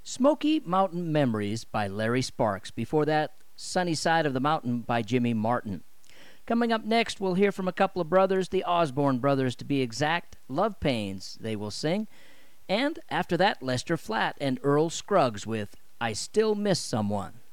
Smoky Mountain Memories by Larry Sparks. Before that, Sunny Side of the Mountain by Jimmy Martin. Coming up next, we'll hear from a couple of brothers, the Osborne brothers to be exact. Love Pains, they will sing. And after that, Lester Flatt and Earl Scruggs with I Still Miss Someone.